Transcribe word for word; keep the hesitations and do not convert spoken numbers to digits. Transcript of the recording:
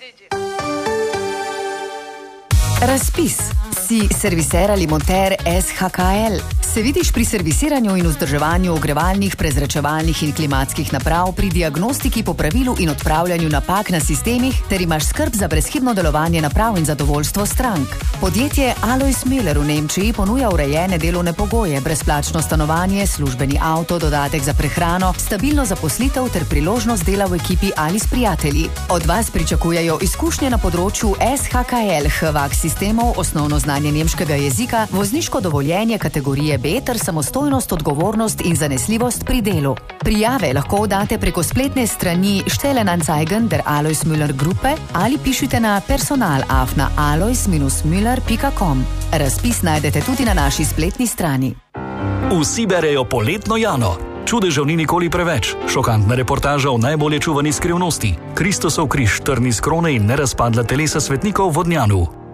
Razpis. Si serviser ali monter S H K L? Se vidiš pri servisiranju in vzdrževanju ogrevalnih, prezračevalnih in klimatskih naprav, pri diagnostiki, popravilu in odpravljanju napak na sistemih, ter imaš skrb za brezhibno delovanje naprav in zadovoljstvo strank? Podjetje Alois Müller v Nemčiji ponuja urejene delovne pogoje, brezplačno stanovanje, službeni avto, dodatek za prehrano, stabilno zaposlitev ter priložnost dela v ekipi ali s prijatelji. Od vas pričakujejo izkušnje na področju S H K L, H V A C sistemov, osnovno znanje nemškega jezika, vozniško dovoljenje kategorije B ter samostojnost, odgovornost in zanesljivost pri delu. Prijave lahko oddate preko spletne strani Stellenanzeigen der Alois Müller Gruppe ali pišite na personal afna alois müller pika com. Razpis najdete tudi na naši spletni strani. Vsi berejo Poletno Jano. Čudežev ni nikoli preveč. Šokantna reportaža o najbolje čuvani skrivnosti. Kristusov križ, trni s krone in nerazpadla telesa svetnikov v Vodnjanu.